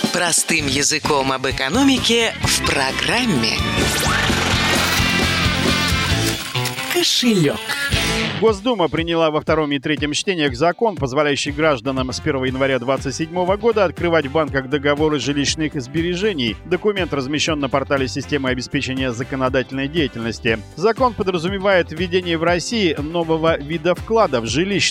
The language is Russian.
Простым языком об экономике в программе «Кошелек». Госдума приняла во втором и третьем чтениях закон, позволяющий гражданам с 1 января 2027 года открывать в банках договоры жилищных сбережений. Документ размещен на портале системы обеспечения законодательной деятельности. Закон подразумевает введение в России нового вида вкладов – жилищных.